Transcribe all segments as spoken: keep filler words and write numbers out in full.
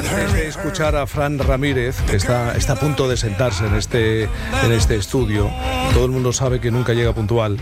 Antes de escuchar a Fran Ramírez, que está, está a punto de sentarse en este, en este estudio, todo el mundo sabe que nunca llega puntual.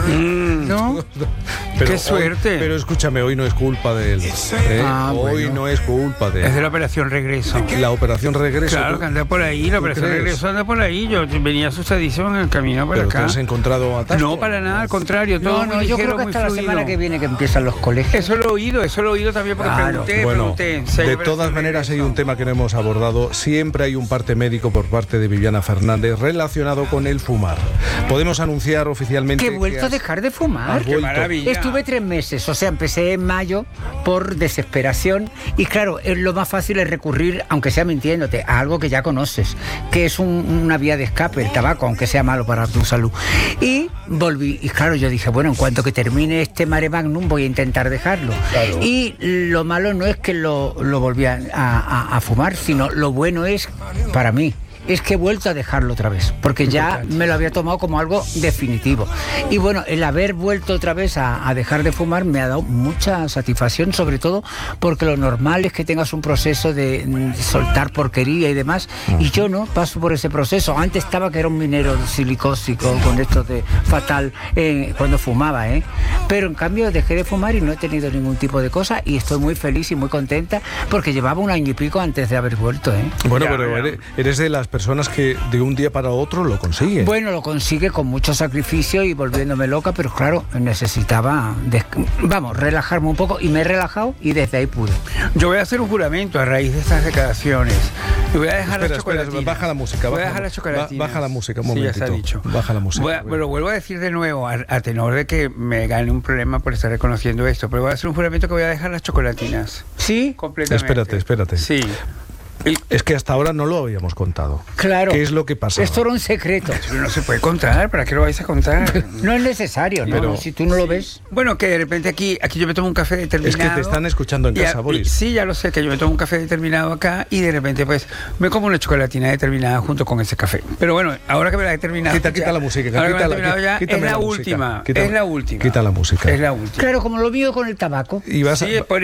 Mm, ¿no? Pero ¡qué suerte! Hoy, pero escúchame, hoy no es culpa de él. ¿eh? Ah, hoy bueno. no es culpa de él. Es de la operación regreso. La operación regreso. Claro, ¿tú? que anda por ahí, la ¿tú operación crees? regreso anda por ahí. Yo venía asustadísimo en el camino para ¿Pero acá. te has encontrado atasco? No, para nada, al contrario. Todo No, no, muy yo ligero, creo que muy hasta la fluido. semana que viene que empiezan los colegios. Eso lo he oído, eso lo he oído también porque Claro. pregunté, Bueno, pregunté. en serio, de operación todas maneras hay regreso. un tema que no hemos abordado. Siempre hay un parte médico por parte de Viviana Fernández relacionado con el fumar. Podemos anunciar oficialmente Que he vuelto has- a dejar de fumar. has ¡Qué vuelto. maravilla! Estuve tres meses, o sea, empecé en mayo por desesperación y claro, es lo más fácil es recurrir, aunque sea mintiéndote, a algo que ya conoces, que es un- una vía de escape, el tabaco, aunque sea malo para tu salud. Y volví, y claro, yo dije, bueno, en cuanto que termine este mare magnum voy a intentar dejarlo. Claro. Y lo malo no es que lo, lo volví a, a- a fumar, sino lo bueno es, para mí, es que he vuelto a dejarlo otra vez, porque ya me lo había tomado como algo definitivo. Y bueno, el haber vuelto otra vez a, a dejar de fumar me ha dado mucha satisfacción, sobre todo porque lo normal es que tengas un proceso de mm, soltar porquería y demás, y yo no paso por ese proceso. Antes estaba que era un minero silicósico con esto de fatal eh, cuando fumaba, ¿eh? Pero en cambio dejé de fumar y no he tenido ningún tipo de cosa y estoy muy feliz y muy contenta porque llevaba un año y pico antes de haber vuelto, ¿eh? Bueno, Ya, pero ya. eres, eres de las personas que de un día para otro lo consiguen. Bueno, lo consigue con mucho sacrificio y volviéndome loca, pero claro, necesitaba, des- vamos, relajarme un poco y me he relajado y desde ahí pude. Yo voy a hacer un juramento a raíz de estas declaraciones. Y voy a dejar Espera, las espera, chocolatinas. baja la música. Voy a baja, dejar las ba- chocolatinas. baja la música un Sí, ya momentito. se ha dicho. Baja la música. Voy a- bueno, vuelvo a decir de nuevo, a, a tenor de que me gane un problema por estar reconociendo esto, pero voy a hacer un juramento que voy a dejar las chocolatinas. ¿Sí? Completamente. Espérate, espérate. Sí. El- Es que hasta ahora no lo habíamos contado. Claro. ¿Qué es lo que pasa? Esto era un secreto. Pero no se puede contar, ¿para qué lo vais a contar? No es necesario, ¿no? Pero- Si tú no lo ves. Bueno, que de repente aquí, aquí yo me tomo un café determinado. Es que te están escuchando en y a- casa, y- Boris. Sí, ya lo sé, que yo me tomo un café determinado acá y de repente pues me como una chocolatina determinada junto con ese café. Pero bueno, ahora que me la he terminado. Quita, ya- quita la música. ahora que me la he quita terminado ya, quítame es la, música, última. quita- es la última. Quita la música. Es la última. Claro, como lo mío con el tabaco. Y vas a- Sí, por